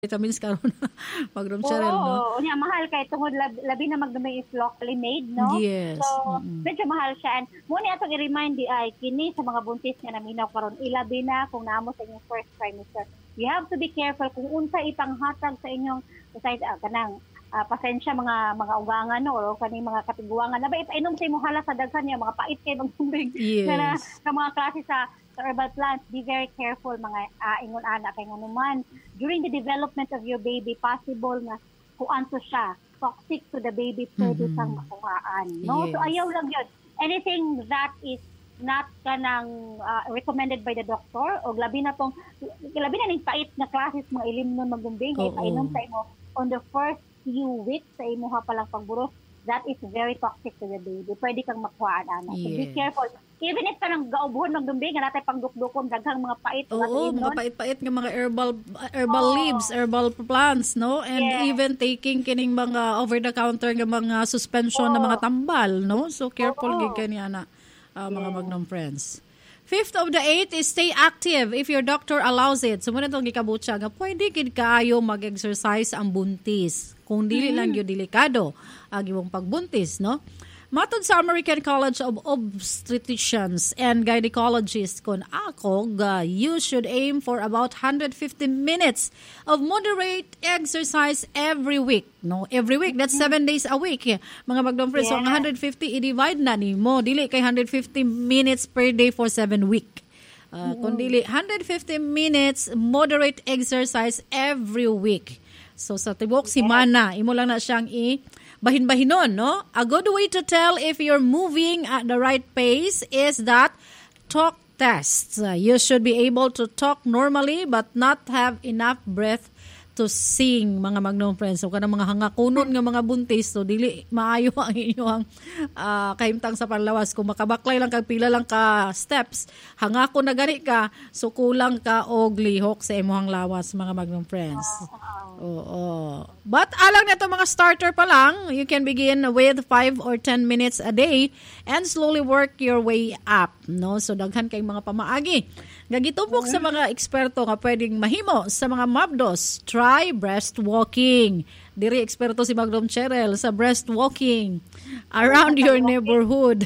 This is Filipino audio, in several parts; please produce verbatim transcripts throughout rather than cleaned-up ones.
vitamins karon mag-room Cheryl, Oo, no? oo. Unya, mahal kay tungod lab, labi na magdumay is locally made, no? Yes. So, Mm-mm. medyo mahal siya. And muna atong i-remind di ay kini sa mga buntis nga naminaw karon, ilabi na kung naamo sa inyong first trimester. You have to be careful kung unsa ipanghatag sa inyong sa uh, kanang uh, pasensya mga mga ugangan no or kaning mga katiguangan. Labi ipainom sa imong hala sa daghan niya mga pait kay magtumbig Yes. na, na mga klase sa sa herbal plants. Be very careful mga uh, ingon ana kay nganuman during the development of your baby possible nga kuan to siya toxic to the baby pwede Mhm. sang makuhaan no. Yes. So ayaw lang yun anything that is not kanang uh, recommended by the doctor o labi na tong labi na ning pait na classes mga ilimnon magumbing Oo. ipainom sa imo on the first few weeks sa imo ha palang pagburos. That is very toxic to the baby. Pwede kang makuhaan ana. So be Yes. careful. Even if kanang gaubhon ng dumbing nga natay pangdukdukom daghang mga pait Oo, mga mga ilimnon. pait-pait nga mga herbal herbal Oo. leaves, herbal plants, no? And Yes. even taking kining mga over-the-counter nga mga suspension na Oo. mga tambal, no? So careful Oo. gid kani ana uh, mga Yes. Magnum friends. Fifth of the eight is stay active if your doctor allows it. So muna itong gikabutsa nga pwede gid kaayo mag-exercise ang buntis. Kung dili lang yung delikado ang imong pagbuntis, no? Matod sa American College of Obstetricians and Gynecologists kon ako, uh, you should aim for about one hundred fifty minutes of moderate exercise every week. No, every week. That's seven days a week. eh. Mga Magdom friends, so ang Yeah. one hundred fifty i-divide na ni mo. Dili kay one hundred fifty minutes per day for seven week. Uh, kung dili, one hundred fifty minutes moderate exercise every week. So sa tibok si Mana, imo lang na siyang i bahin-bahinon, no? A good way to tell if you're moving at the right pace is that talk test. Uh, you should be able to talk normally but not have enough breath to sing, mga Magnum friends. So kanang mga hangakunon nga mga buntis, so dili maayo ang inyong uh, kahimtang sa panlawas. Kung makabaklay lang kag pila lang ka steps, hangako na gani ka, so kulang ka og lihok sa imong lawas, mga Magnum friends. Oo. But alang nito mga starter pa lang, you can begin with five or ten minutes a day and slowly work your way up, no? So daghan kay mga pamaagi. Gagitubok sa mga eksperto nga pwedeng mahimo sa mga mabdos, try breast walking. Diri eksperto si Magdom Cheryl sa breast walking around your neighborhood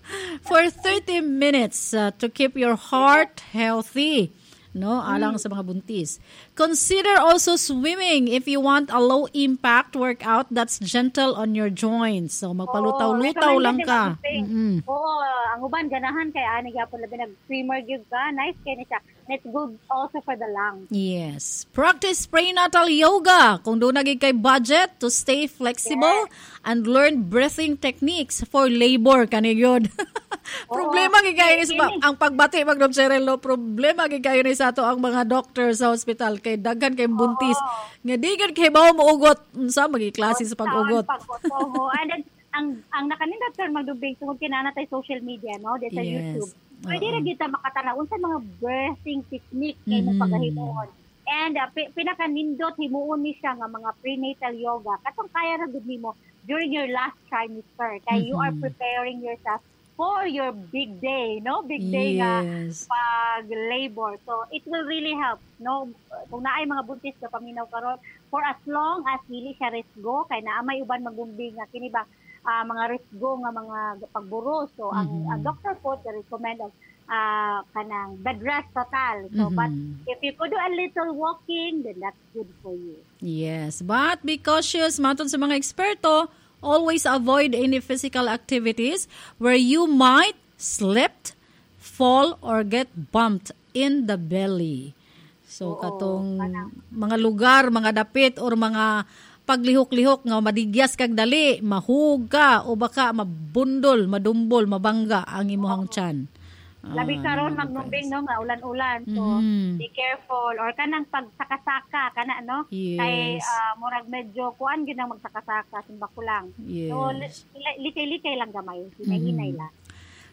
for thirty minutes uh, to keep your heart healthy. No, alang sa mga buntis. Consider also swimming if you want a low impact workout that's gentle on your joints. So magpalutaw-lutaw Oo, lang recommended ka. ang thing. Mm-mm. Oo, ang uban ganahan kay ani gyapon labi nag-swimmer gyud ka. Nice kay ni siya. And it's good also for the lungs. Yes. Practice prenatal yoga kung doon naging kay budget to stay flexible and learn breathing techniques for labor kani yun. Problema gid kayo ni sa ang pagbati Magdom Cheryl, no? Problema gid kayo ni sa ato ang mga doctor sa hospital kay daghan kay buntis. Nga di gid kay bawo muugot unsa magi klase sa pag-ugot. Oo, and then ang ang nakanindot sir magdubig tungod kinana tay social media no, di sa Yes. YouTube. Pwede Oo. ra gyud ta makatanaw unsa mga breathing technique kay mo Mhm. pagahimuon. And uh, pi- pinakanindot himuon ni siya nga mga prenatal yoga. Katong kaya ra gud nimo during your last trimester kay you are Mhm. preparing yourself for your big day, no? Big day nga Yes. pag labor. So it will really help, no? Kung naay mga buntis ka paminaw karon for as long as dili siya risgo kay naa may uban magumbing nga kini ba ah, mga risgo nga mga pagburos. So ang, Mhm. ang doctor po the recommend of ah, kanang bed rest total. So but Mhm. if you could do a little walking, then that's good for you. Yes, but be cautious matod sa mga eksperto. Always avoid any physical activities where you might slip, fall, or get bumped in the belly. So, Oo, katong kanang- mga lugar, mga dapit, or mga paglihok-lihok nga madigyas kag dali, mahug ka, o baka mabundol, madumbol, mabangga ang imuhang tiyan. Labi Ah, karon mga magnumbing friends. no nga ulan-ulan. So Mhm. be careful or kanang pagsaka-saka kana no kay Yes. ah, murag medyo kuan gyud ang magsaka-saka simba ko lang. So Yes. li- likay-likay lang gamay, hinay-hinay Mhm. lang.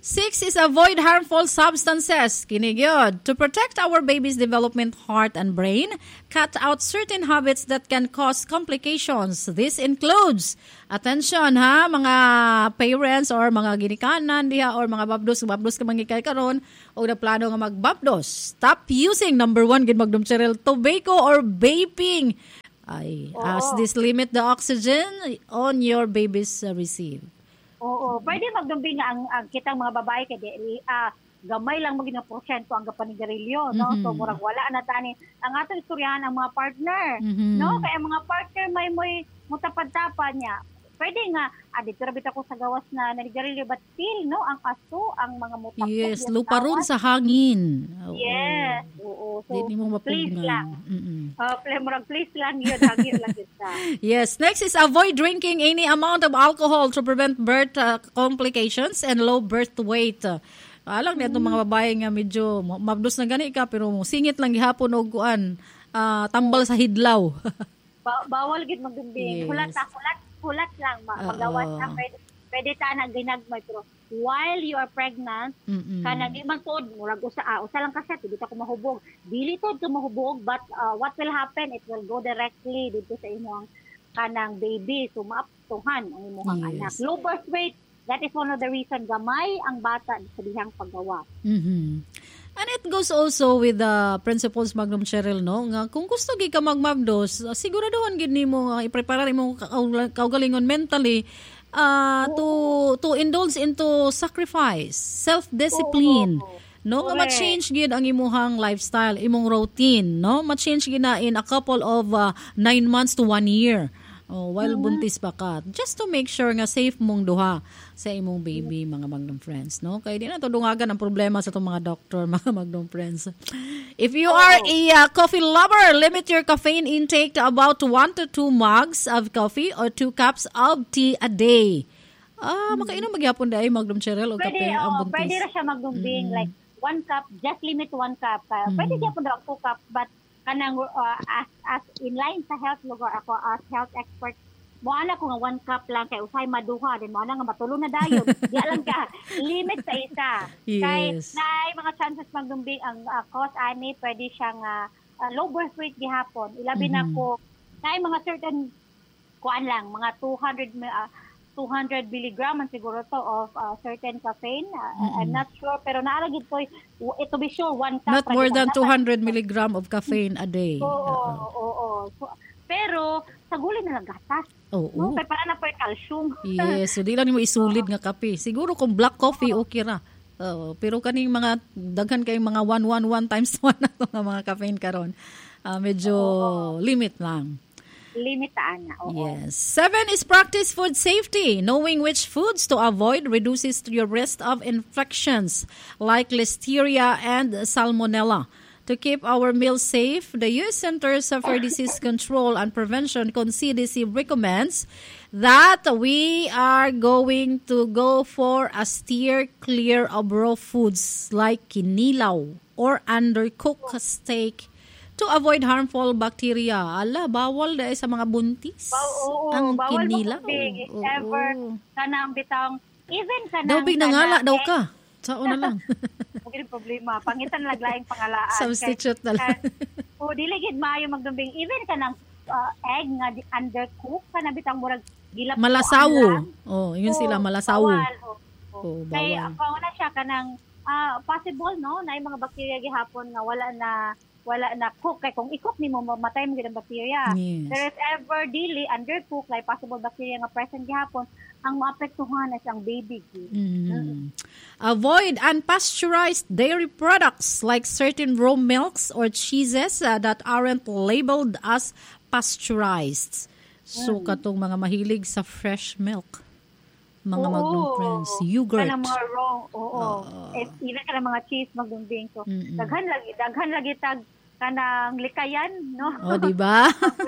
Six is avoid harmful substances. Kini gyud. To protect our baby's development, heart, and brain, cut out certain habits that can cause complications. This includes, attention ha, mga parents or mga ginikanan diha or mga babdos, babdos ka mangikay karon o na plano nga magbabdos. Stop using, number one, gid magdum Cheryl, tobacco or vaping. Ay, Oo. as this limit the oxygen on your baby's uh, receive. Oo, pwede magdumbing nga ang, ang kitang mga babae kay di ah, gamay lang maging porsyento ang kapanigarilyo, no? Mhm. So murag wala na tani ang atong istoryahan ang mga partner, Mhm. no? Kaya ang mga partner may moy mutapad-tapad niya. Pwede nga adito ra bitaw ko sa gawas na nanigarilyo but still no ang aso ang mga mutapad. Yes, lupa ron sa hangin. Oo. Yes. Oo. So Di mo please mapugnan. lang. Mm-mm. Uh, murag please lang yun, hagyo lang kita. Yes. Next is avoid drinking any amount of alcohol to prevent birth uh, complications and low birth weight. Uh, alam niya itong mga babae nga medyo mabdos na gani ka pero singit lang gihapon og kuan uh, tambal sa hidlaw. Ba- bawal gid magdumbing. Yes. Hulat ta, hulat, hulat lang ma. Oo. Magawas na pwede, pwede ta na ginagmay pero while you are pregnant, Mm-mm. kana di man pod murag usa ah, usa lang kasi dili ta ko mahubog. Dili to to mahubog but uh, what will happen it will go directly dito sa imong kanang baby so maaptuhan ang imong Yes. anak. Low birth weight, that is one of the reason gamay ang bata sa dihang paggawa. Mhm. And it goes also with the principles Magnum Cheryl, no? Nga kung gusto gi ka magmabdos, uh, siguraduhan gid nimo nga iprepare imong ka- kaugalingon mentally uh, to to indulge into sacrifice, self-discipline. Oo. No, nga Correct. ma-change gid ang imuhang lifestyle, imong routine, no? Ma-change gid na in a couple of uh, nine months to one year. Oh, while buntis pa ka. Just to make sure nga safe mong duha sa imong baby, mga Magnum friends, no? Kaya di na to dungagan ang problema sa itong mga doctor, mga Magnum friends. If you are a uh, coffee lover, limit your caffeine intake to about one to two mugs of coffee or two cups of tea a day. Ah, makainom magyapon dai Magnum Cheryl o Pwede, kape ang oh, buntis. pwede ra siya magdumbing like one cup, just limit one cup. Uh, Pwede siya po daw two cup but kanang uh, as as in line sa health lugar ako as health expert mo ana ko nga one cup lang kay usay maduha din mo ana nga matulog na dayon di lang ka limit sa isa kay Yes. naay mga chances magdumbing ang uh, cause ani pwede siyang uh, uh, low birth weight gihapon ilabi na Mhm. ko naay mga certain kuan lang mga two hundred mi- uh, two hundred milligrams siguro to of uh, certain caffeine. Uh, I'm not sure pero naalagid ko ito be sure one cup Not ra more gyud than ang two dapat. hundred milligram of caffeine a day. Oo, Oo. oo, oo. So, pero sa gulay na nagatas. Oo. No, kay para na po yung calcium. Yes, so di lang nimo isulid nga kape. Siguro kung black coffee okay ra. Oo, pero kaning mga daghan kay mga one one one times one na to nga mga caffeine karon. Ah, medyo limit lang. Limit ta ana. Oo. Yes. Seven is practice food safety. Knowing which foods to avoid reduces your risk of infections like Listeria and Salmonella. To keep our meals safe, the U S Centers for Disease Control and Prevention, C D C, recommends that we are going to go for a steer clear of raw foods like kinilaw or undercooked steak to avoid harmful bacteria. Ala, bawal dahil sa mga buntis. Baw- oo, ang bawal kinilaw. magubig. If Oo. ever kanang bitang even kanang Daw big nangala daw ka. Sao na lang. Huwag problema. Pangitan laglaing pangalaan. Substitute na lang. O dili gid maayo magdumbing even kanang uh, egg nga di- undercook kana bitang murag gilap Malasawo. Oh, yun sila malasawo. Bawal. Oo. Oh, Kay bawal. ako na siya kanang ah, possible no na yung mga bacteria gihapon nga wala na wala na cook kay kung i-cook nimo mamatay mo gid ang bacteria. Yes. Pero if ever dili undercook like possible bacteria nga present gihapon ang maapektuhan na siyang baby. Mhm. Avoid unpasteurized dairy products like certain raw milks or cheeses uh, that aren't labeled as pasteurized. So, katong mga mahilig sa fresh milk. Mga Oo. Magnum friends. Yogurt. Kanang mga raw, oo. If even kanang mga cheese magdumbing so Mm-mm. daghan lagi daghan lagi tag kanang likayan no. O, di ba?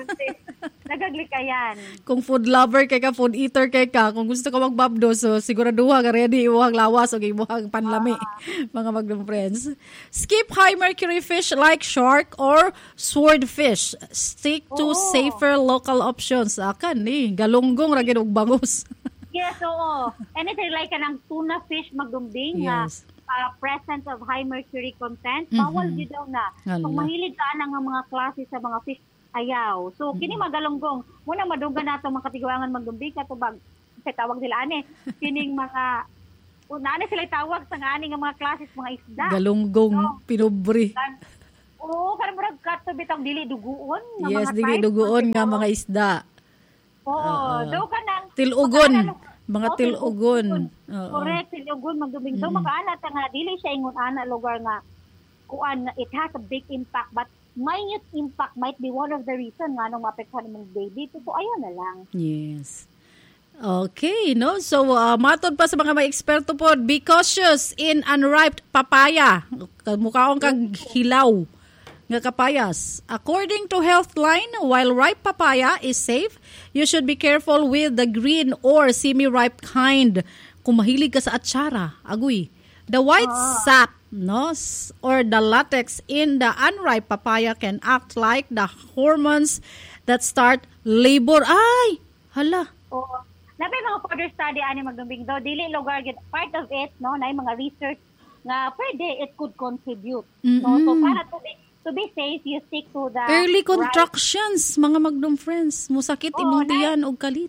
Nagaglikayan. Kung food lover kay ka, food eater kay ka, kung gusto ka magbabdo, so siguraduha ka ready, iwag lawas o iwag panlami, mga Magnum friends. Skip high mercury fish like shark or swordfish. Stick to Oo. safer local options. Akan ni, galunggong ra gid og bangus. Yes, oo. Anything like kanang tuna fish magdumbing nga Yes. uh, presence of high mercury content, Mhm. bawal yun daw na. Kung Hala. mahilig ka na nga mga klase sa mga fish, ayaw. So, kini magalonggong, muna madunggan nato mga katiguangan magdumbing katubag, sa tawag nila ani, kining mga, una na sila tawag sa nga ani nga mga klase sa mga isda. Galunggong, So, pinubri. kan- Oo, karang murag kato bitang dili duguon. nga Yes, mga dili type, duguon nga tawag. mga isda. Oo, Oo. daw ka nang Tilugon. makaana- Mga Oo, tilugon. Oo. Correct, tilugon magduming. So Mm-mm. makaana ta nga dili siya ingon ana lugar nga kuan it has a big impact but minute impact might be one of the reason nga nung maapektuhan imong baby. So ayaw na lang. Yes. Okay, no? So, uh, matod pa sa mga may eksperto po, be cautious in unripe papaya. Mukhaong kag hilaw nga kapayas. According to Healthline, while ripe papaya is safe, you should be careful with the green or semi-ripe kind. Kung mahilig ka sa atsara, agoy. The white sap, no, s- or the latex in the unripe papaya can act like the hormones that start labor. Ay, hala. Oo. Nabay mga further study ani magdumbing daw dili lugar gid part of it no na mga research nga pwede it could contribute. No, so Mm-mm. para to be to be safe you stick to the Early ripe. contractions, mga magdum friends. Musakit Oo, imong na- tiyan og kalit.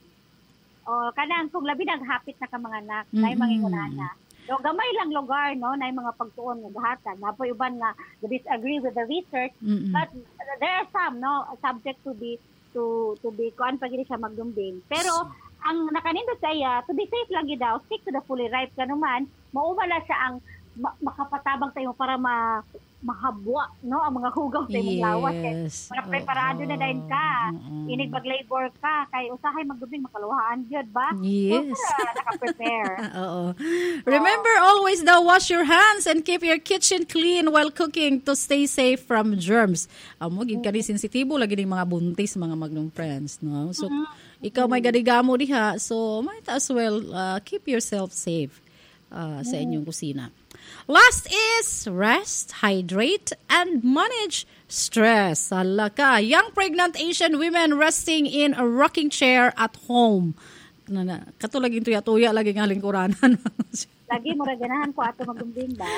O kanang kung labi naghapit na ka mga anak, Mm-mm. nay mangingunana. So gamay lang lugar no, nay mga pagtuon nga gahatan. Napoy uban nga disagree with the research, Mm-mm. but there are some no subject to be to to be kuan pag siya magdumbing. Pero ang nakanindot saya, to be safe lang gid daw, stick to the fully ripe ka naman, mauman na siya ang ma- makapatabang tayo para ma mahabwa no ang mga hugaw sa imong lawas kay Yes. para preparado na dayon ka. Oo. Inig pag-labor ka kay usahay magdubing makaluhaan gyud ba? Yes. So, para naka-prepare. Oo. Remember always daw wash your hands and keep your kitchen clean while cooking to stay safe from germs. Amo gid kani sensitibo lagi ning mga buntis mga magnum friends, no? So ikaw may gadigamo diha, so might as well uh, keep yourself safe uh, sa inyong kusina. Last is rest, hydrate, and manage stress. Hala ka. Young pregnant Asian women resting in a rocking chair at home. Na, na, katulad yung tuya-tuya, lagi nga lingkuranan. Lagi mo ra ganahan ko ato magdumbing ba.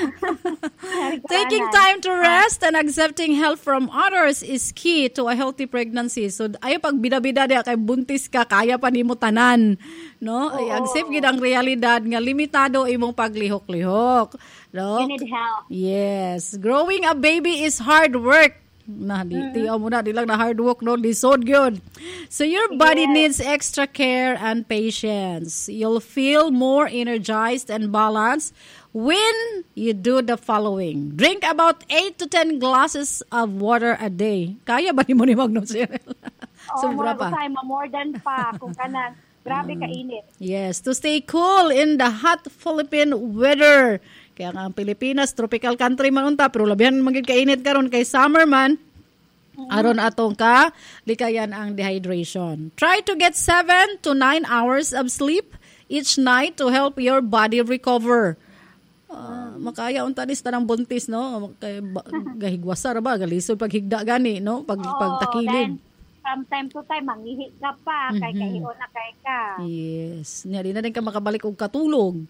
Taking time to rest and accepting help from others is key to a healthy pregnancy. So, ayo pag bida-bida diya kay buntis ka, kaya pa nimo tanan. No? Ay, accept gid ang realidad nga limitado imong paglihok-lihok. No? You need help. Yes. Growing a baby is hard work. Na, di, tiyaw mo na, di lang na hard work, no? Lisod yun. So your body needs extra care and patience. You'll feel more energized and balanced when you do the following. Drink about eight to ten glasses of water a day. Kaya ba ni mo ni Magnum Cyril? Oh, Sobra mura pa. usay ma more than pa kung kanang grabe ka init. Yes, to stay cool in the hot Philippine weather. Kaya nga ang Pilipinas, tropical country man unta, pero labihan magig kainit karon kay summer man. Aron atong ka, likayan ang dehydration. Try to get seven to nine hours of sleep each night to help your body recover. Uh, makaya unta dis tanang buntis, no? Kay ba- gahigwasa ra ba galisod paghigda gani, no? Pag Oo, pagtakilid. then, from time to time mangihi ka pa kay Mhm. kahion na kay ka. Yes. Nya di na din ka makabalik og katulog.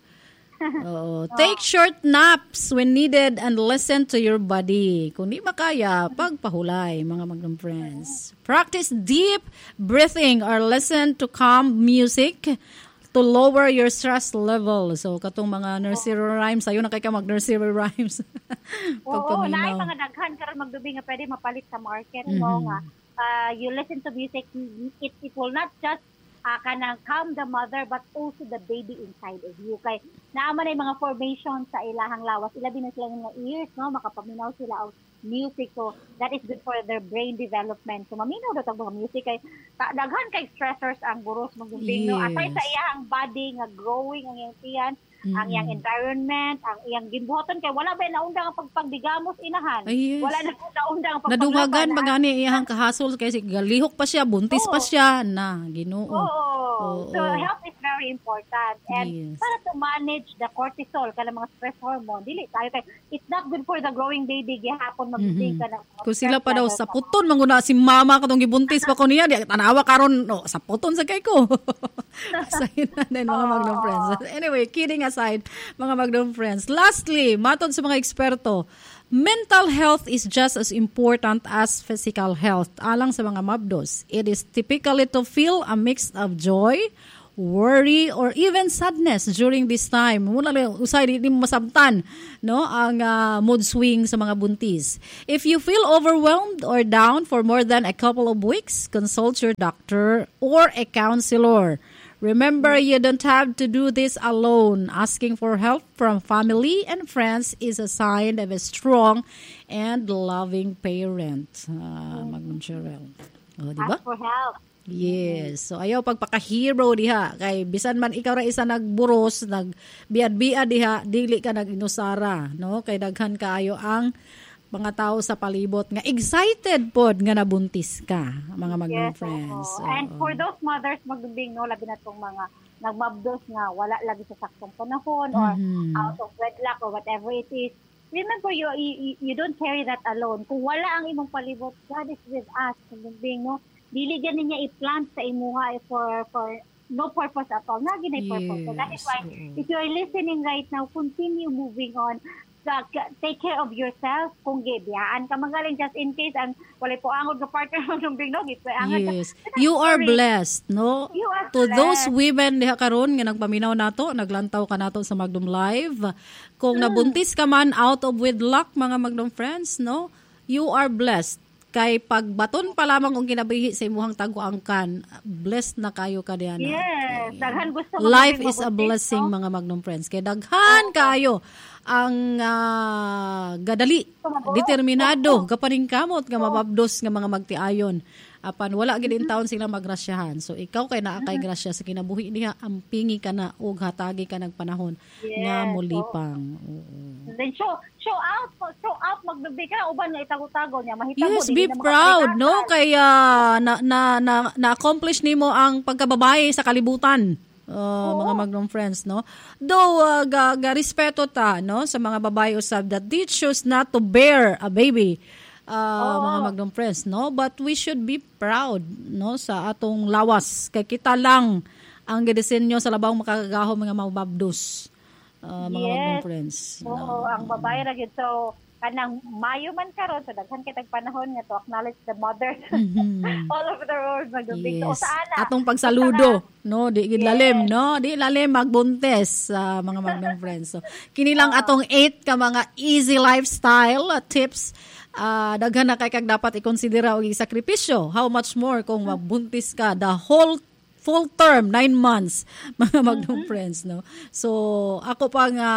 Oo. Take short naps when needed and listen to your body. Kung di makaya, pagpahulay, mga Magnum friends. Practice deep breathing or listen to calm music to lower your stress level. So, katong mga nursery rhymes, ayun na kay ka mag-nursery rhymes. Oo, naay Pagpaminaw. mga daghan karon magdubi nga pwede mapalit sa market mo nga. Uh, you listen to music, it it will not just uh, kanang calm the mother but also the baby inside of you. Kay naama na yung mga formation sa ilahang lawas. Ilabi na sila ng mga ears, no? Makapaminaw sila of music. So, that is good for their brain development. So, maminaw daw tag mga music. Kay ta- daghan kay stressors ang buros magdumbing, no? Yes. Aside sa iyang body nga growing ang iyang tiyan, ang iyang environment, ang iyang ginbuhaton kay wala ba naundang ang pagpagdigamos inahan. Ay, yes. Wala na po naundang ang Nadungagan pagpaglaban. ba gani iyang kahasol kasi galihok pa siya, buntis pa Oo. siya na Ginoo. Oo. Oo. So, health is very very important. And Yes. para to manage the cortisol, kanang mga stress hormone, dili tayo kay it's not good for the growing baby gihapon magbigay ka ng Kung sila pa daw stress sa level. puton manguna si mama katong gibuntis pa ko niya di tanawa karon no sa puton sa kay ko. Sa din mga Magnum friends. Anyway, kidding aside, mga Magnum friends. Lastly, matod sa mga eksperto, mental health is just as important as physical health. Alang sa mga mabdos, it is typically to feel a mix of joy, worry, or even sadness during this time. Muna lang, usay, di mo masabtan no, ang uh, mood swing sa mga buntis. If you feel overwhelmed or down for more than a couple of weeks, consult your doctor or a counselor. Remember, you don't have to do this alone. Asking for help from family and friends is a sign of a strong and loving parent. Uh, Magnum Cheryl. Oh, di ba? Ask for help. Yes. So, ayaw pagpaka-hero diha. Kay, bisan man ikaw ra isa nagburos, nagbiad-biad diha, dili ka nag-inusara. No? Kay daghan kaayo ang mga tao sa palibot nga excited pod nga nabuntis ka, mga Magnum Yes, friends. oo. Oo. And for those mothers magbibing no labi na tong mga nagmabdos nga wala lagi sa saktong panahon or Mhm. out of wedlock or whatever it is. Remember, you, you you don't carry that alone. Kung wala ang imong palibot, God is with us. Magbibing no, dili ganin niya i-plant sa imuha for for no purpose at all. Nagi na purpose. So that is why Yes, oo. if you are listening right now, continue moving on. Sa- ka- take care of yourself kung gibiyaan ka magaling just in case ang walay po angod nga partner mo ng big dog Yes. You are blessed, no? You are To those blessed. women diha karon nga nagpaminaw nato, naglantaw ka nato sa Magnum Live. Kung Hmm. nabuntis ka man out of wedlock, mga Magnum friends, no? You are blessed. Kay pagbaton pa lamang kung kinabihi sa imuhang taguangkan, blessed na kayo ka diyan. Yes, daghan gusto Life maging is a mabuntis, blessing, no? mga Magnum friends. Kaya daghan kayo ang ah, gadali, Tumabo. determinado, kapaning kamot nga mababdos nga mga magtiayon. Apan wala gid in taon sila magrasyahan. So ikaw kay naa kay grasya sa kinabuhi niya, ampingi ka na ug hatagi ka ng panahon nga Yes, molipang. Oo. Then show show out show out magbibig ka uban nga itago-tago niya mahitabo Yes, dili be na proud, makapilitan. no? Kaya na na na, na-accomplish nimo ang pagkababae sa kalibutan. Uh, mga Magnum friends, no? Though uh, ga, ga respeto ta, no, sa mga babae usab that they choose not to bear a baby. Uh, mga Magnum friends, no? But we should be proud, no, sa atong lawas. Kay kita lang ang gidisenyo sa labang makakagahom mga mababdos. Uh, mga Yes. Magnum friends. Oo, ang babae ra gid so kanang mayo man karon so daghan kitag panahon nga to acknowledge the mothers all over the world magbibig so Yes. sa ana Atong pagsaludo, no, di gid lalim, no, di lalim magbuntes sa mga Magnum friends. So, kini lang atong eight ka mga easy lifestyle uh, tips. Uh, daghan na kay kag dapat i-considera og isakripisyo. How much more kung magbuntis ka the whole full term, nine months, mga Magnum friends, no? So, ako pa nga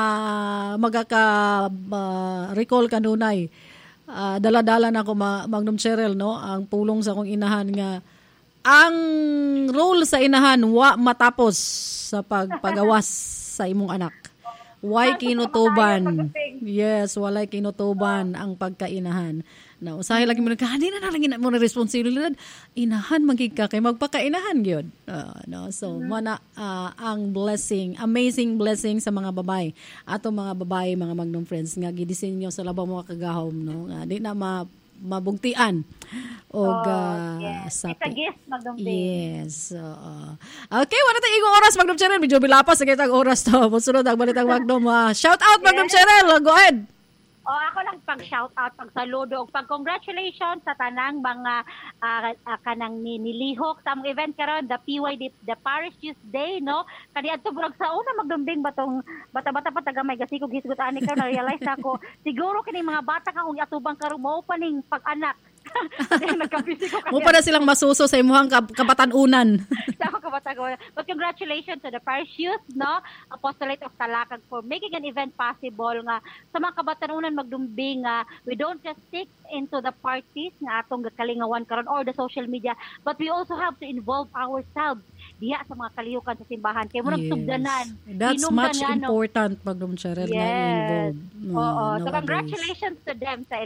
magaka-recall kanunay, uh, dala-dala na ako, ma- Magnum Cheryl, no? Ang pulong sa akong inahan nga, ang role sa inahan, wa matapos sa pagpagawas sa imong anak. Why kinutuban? Yes, walay kinutuban ang pagkainahan. Na usahay lagi mo na, hindi na lang mo na responsibilidad. Inahan magig ka kay magpakainahan gyud. Uh, no? So, mana uh, ang blessing, amazing blessing sa mga babae. Ato mga babae, mga Magnum friends, nga gidisenyo sa labang mga kagahom, no? Nga di na ma mabugtian o Oh, uh, yes. sa It's a gift, Magnum Bing. Yes. oo. Okay, wala tayong igong oras, Magnum Cheryl. Medyo bilapas sa kitang oras to. Sunod ang balitang Magnum. Uh, shout out, Magnum Cheryl. Go ahead. O ako lang pag-shout out, pag-saludo, o pag-congratulations sa tanang mga uh, uh, kanang ni- nilihok sa among event karon the P Y D, the Paris Youth Day, no? Kani adto burag sa una magdumbing batong bata-bata pa taga may gasikog hisgot ani ka na realize ako siguro kini mga bata ka kung atubang karon mo pa ning pag-anak. Nagkapisi ko Mo pa na silang masuso sa imuhang kab- kabatanunan. Sa ako kabatago. But congratulations to the Parish Youth, no? Apostolate of Talakag for making an event possible nga sa mga kabatanunan magdumbing nga we don't just stick into the parties nga atong kalingawan karon or the social media, but we also have to involve ourselves diya sa mga kaliyukan sa simbahan. Kaya mo nagtugdanan. That's much important, Magnum Cheryl, na Yes. involved. No, Oo. So nowadays. congratulations to them sa ila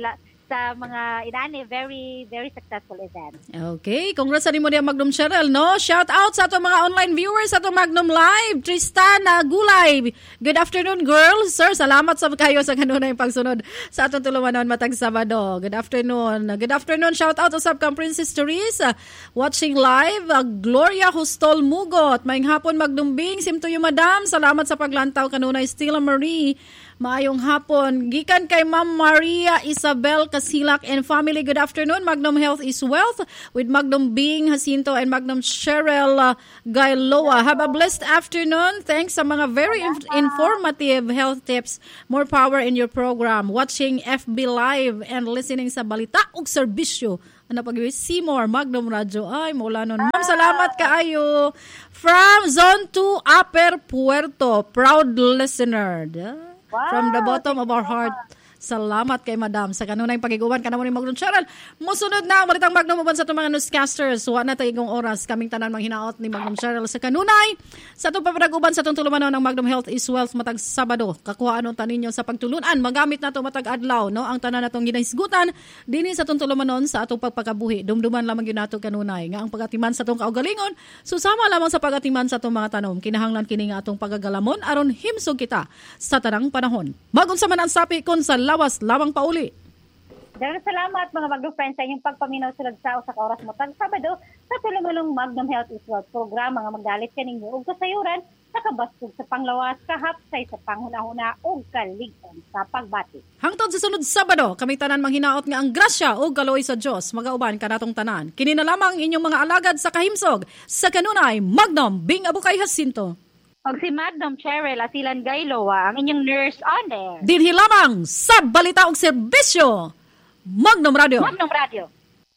sa mga inani, very, very successful event. Okay, congrats sa nimo diya Magnum Cheryl, no? Shout out sa atong mga online viewers sa atong Magnum Live. Tristan Gulay, good afternoon, girls. Sir, salamat sa kayo sa kanunay pagsunod sa atong tulumanon matag Sabado. Good afternoon. Good afternoon, shout out sa Subcam Princess Teresa, watching live. Uh, Gloria Hustol Mugot, maayong hapon Magnum Bing, simtuyo madam. Salamat sa paglantaw kanunay. Stella Marie, maayong hapon. Gikan kay Ma'am Maria Isabel Casilak and family, good afternoon. Magnum Health is Wealth with Magnum Bing Jacinto and Magnum Cheryl uh, Gailoa. Have a blessed afternoon. Thanks sa mga very inf- informative health tips. More power in your program. Watching F B Live and listening sa balita ug serbisyo. Ano pag Seymour, Magnum Radio. Ay, mula nun. Ma'am, salamat kaayo. From Zone two, Upper Puerto. Proud listener. Wow. From the bottom of our heart, salamat kay Madam sa kanunay pagiguban ka naman ni Magnum Cheryl. Musunod na balitang Magnum uban sa itong mga newscasters. Wa na tayo igong oras kaming tanan manghinaot ni Magnum Cheryl sa kanunay. Sa itong papadaguban sa itong tulumanon ng Magnum Health is Wealth matag Sabado. Kakuha anong taninyo sa pagtulunan. Magamit na ito matag adlaw. No? Ang tanan na itong ginahisgutan din sa itong tulumanon sa atong pagpakabuhi. Dumduman lamang yun nato kanunay. Nga ang pagatiman sa itong kaugalingon, susama lamang sa pagatiman sa itong mga tanom. Kinahanglan kini nga atong pagagalamon aron himsog kita sa tanang panahon. Magunsa man ang sapi kon sa lawas lamang pauli. Daghang salamat mga Magnum friends sa inyong pagpaminaw sulod sa usa ka oras mo tag Sabado sa tulumanong Magnum Health is Wealth program. Mga magdalit kaninyo og kasayuran sa kabastog sa panglawas, kahapsay sa panghuna-huna ug kalig-on sa pagbati. Hangtod sa sunod Sabado, kami tanan manghinaot nga ang grasya ug kaloy sa Dios magauban kanatong tanan. Kini na lamang inyong mga alagad sa kahimsog sa kanunay Magnum Bing Abukay Jacinto. Og si Magnum Cheryl Asilan Gailoa, ang inyong nurse on air. Dinhi lamang sa balita ug serbisyo. Magnum Radio. Magnum Radio.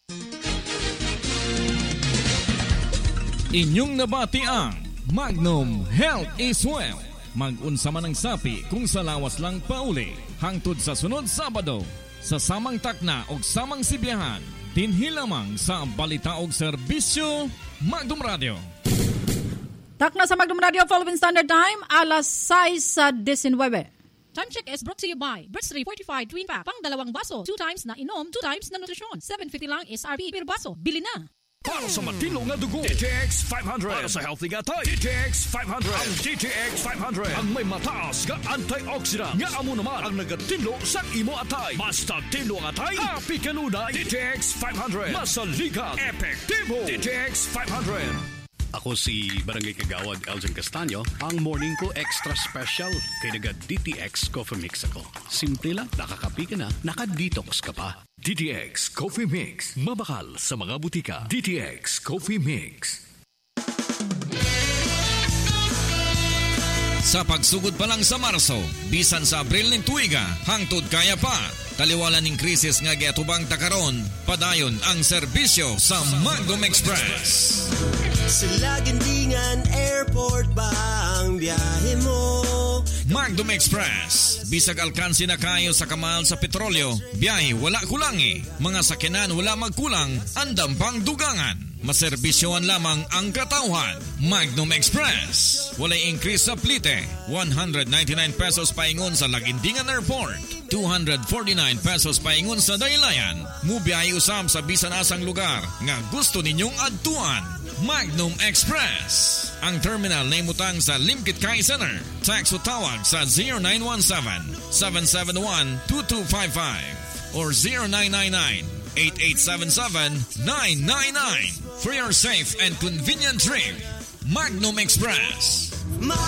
Inyong nabati ang Magnum Health is Wealth. Mag-unsa man ang sapi kung sa lawas lang pauli. Hangtod sa sunod Sabado, sa samang takna og samang sibiyahan. Dinhi lamang sa balita ug serbisyo Magnum Radio. Takna sa Magnum Radio Philippine Standard Time, alas sais diecinueve. Time check is brought to you by Birchtree Fortified Twin Pack. Pang dalawang baso, two times na inom, two times na nutrisyon. seven fifty lang S R P per baso. Bili na! Para sa matilong na dugo, D T X five hundred. Para sa healthy gatay, D T X five hundred. Ang D T X five hundred ang may mataas nga antioxidant. Nga amo naman ang nagatinlo sa imo atay. Basta tinlo ang atay, happy kanunay. D T X five hundred. Masaligat, epektibo. D T X five hundred. Ako si Barangay Kagawad Elgin Castaño, ang morning ko extra special kay naga D T X Coffee Mix ako. Simple lang, nakakapi ka na, naka-detox ka pa. D T X Coffee Mix, mabakal sa mga butika. D T X Coffee Mix. Sa pagsugod pa lang sa Marso, bisan sa Abril ning tuiga, hangtod kaya pa. Taliwalan ning krisis nga giatubang takaron, padayon ang serbisyo sa Magnum Express. Sa Lagandingan Airport ba ang biyahe mo? Magnum Express. Bisag alkansi na kayo sa kamal sa petrolyo, biyahe wala kulangi. Mga sakyanan wala magkulang, andam pang dugangan. Maserbisyohan lamang ang katauhan. Magnum Express. Walay increase sa plite. one hundred ninety-nine pesos paingon sa Lagindingan Airport. two hundred forty-nine pesos paingon sa Daylayan. Mubiyahe usam sa bisan asang lugar nga gusto ninyong adtuan. Magnum Express. Ang terminal na imutang sa Limkit Kai Center. Tax o tawag sa zero nine one seven, seven seven one, two two five five or zero nine nine nine, eight eight seven seven, nine nine nine. For your safe and convenient trip, Magnum Express.